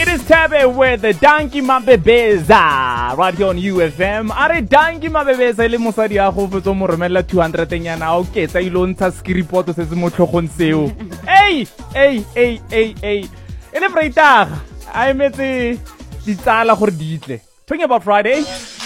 It is Tabe with the Danky Mabebeza right here on UFM. Are Danky Mabebeza ile mosadi ya go fetso mo romela 200 nyana o ketsa ile ntsha skripoto se se mo tlhogong seo. Hey. Ele Freitag. I metse ditsala gore ditle. Talking about Friday.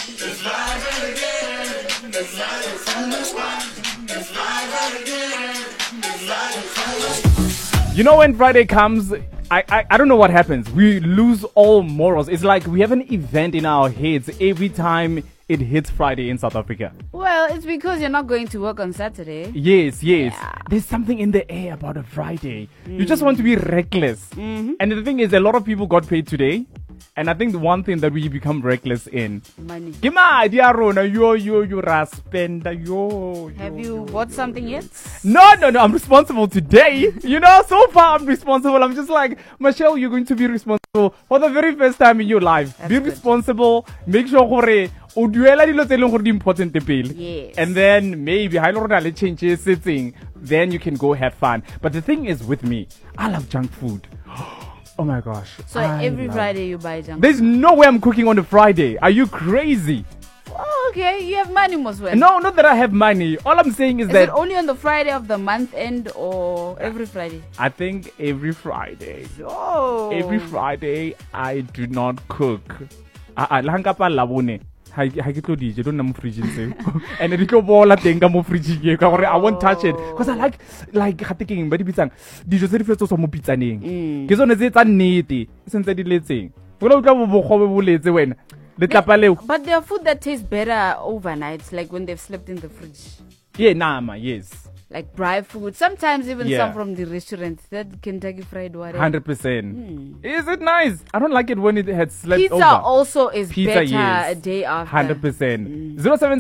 You know, when Friday comes, I don't know what happens. We lose all morals. It's like we have an event in our heads every time it hits Friday in South Africa. Well, it's because you're not going to work on Saturday. Yes. Yeah. There's something in the air about a Friday. You just want to be reckless. And the thing is, a lot of people got paid today. And I think the one thing that we become reckless in, Money. give me idea, Rona, you spend, Have you bought something yet? No, I'm responsible today. You know, so far I'm responsible. I'm just like, Michelle, you're going to be responsible for the very first time in your life. That's be good. responsible. Make sure o duela dilo tse leng gore di important pele. Yes. And then maybe ha ile gore le changes sitting, then you can go have fun. But the thing is with me, I love junk food. Oh my gosh. So I every love- Friday you buy junk. There's no way I'm cooking on a Friday. Are you crazy? Oh, okay. You have money, Moswell. No, not that I have money. All I'm saying is Is that it only on the Friday of the month end or every Friday? I think every Friday. Oh. Every Friday I do not cook. La nkapa labone. Ha ke tlo dije don't na mo fridge se. And it tlo bola teng ka mo fridge ke ka gore I won't touch it because I like ga thinking ba di bitsang dijo tse di fetso so mo pitsaneng. Ke tsone tse tsa nnete sentse di letseng. Bona o tla bo bogobe bo letse wena. Le tlapa leo. But there are food that tastes better overnight, like when they've slept in the fridge. Yeah, nama, yes. Like dry food. Sometimes even Yeah. some from the restaurants. That Kentucky Fried whatever. 100%. Is it nice? I don't like it when it had slept Pizza over. also is Pizza, better yes. a day after. 100%.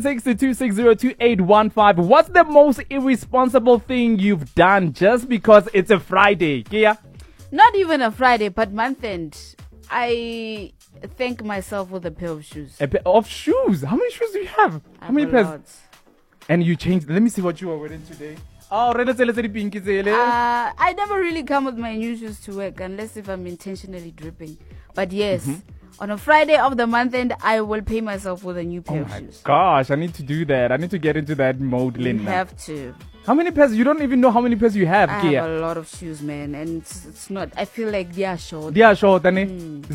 0762602815. What's the most irresponsible thing you've done just because it's a Friday? Kia? Not even a Friday, but month end. I thank myself with a pair of shoes. A pair of shoes. How many shoes do you have? I How many have a pairs? lot. And you changed. Let me see what you are wearing today. Oh, red pinky zele. I never really come with my new shoes to work unless if I'm intentionally dripping. But yes, on a Friday of the month end, I will pay myself with a new pair Oh of my shoes. gosh, I need to do that. I need to get into that mode, You Linda. have to. How many pairs? You don't even know how many pairs you have, I Kia. have a lot of shoes, man, and it's not. I feel like they are short. Yeah, sure, Tani.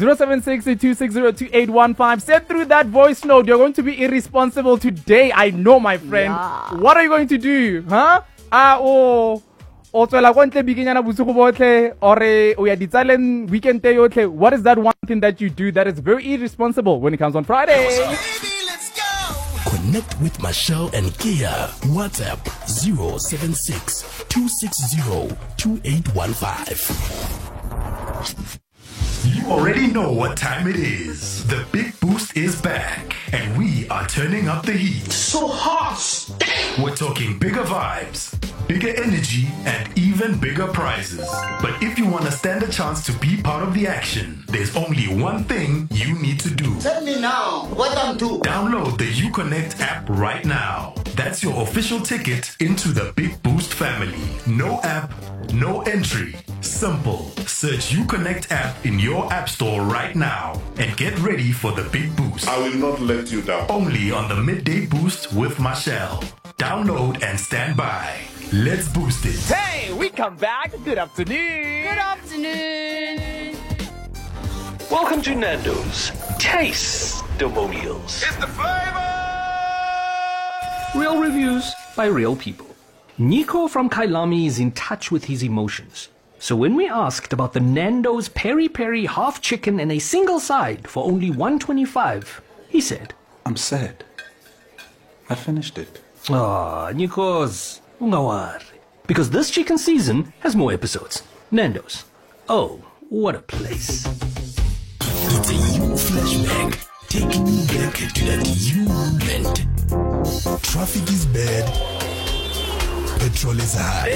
0762602815. Send through that voice note. You're going to be irresponsible today. I know, my friend. Yeah. What are you going to do? Huh? O tswela kwa ntle bikinyana bosigo botlhe or o ya ditsaleng weekend day yotlhe. What is that one thing that you do that is very irresponsible when it comes on Friday? Connect with Michelle and Kia. WhatsApp 076-260-2815. You already know what time it is. The Big Boost is back, and we are turning up the heat. So hot. We're talking bigger vibes, bigger energy, and even bigger prizes. But if you want to stand a chance to be part of the action, there's only one thing you need to do. Tell me now what I'm doing. Download the UConnect app right now. That's your official ticket into the Big Boost family. No app, no entry. Simple. Search UConnect app in your app store right now and get ready for the Big Boost. I will not let you down. Only on the Midday Boost with Michelle. Download and stand by. Let's boost it. Hey, we come back. Good afternoon. Good afternoon. Welcome to Nando's Taste Domonials. It's the flavor! Real reviews by real people. Nico from Kailami is in touch with his emotions. So when we asked about the Nando's Peri Peri half chicken and a single side for only $125, he said, I'm sad. I finished it. "Ah, Nikos, ungawari. Because this chicken season has more episodes. Nando's. Oh, what a place." It's a you flashback. Taking you back to that you moment. Traffic is bad. Petrol is high.